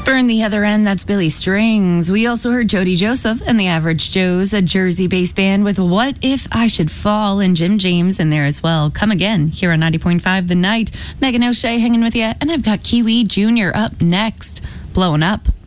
Burn the Other End, that's Billy Strings. We also heard Jody Joseph and the Average Joes, a Jersey-based band with What If I Should Fall, and Jim James in there as well. Come Again, here on 90.5 The Night. Megan O'Shea hanging with you, and I've got Kiwi Jr. up next. Blowing Up.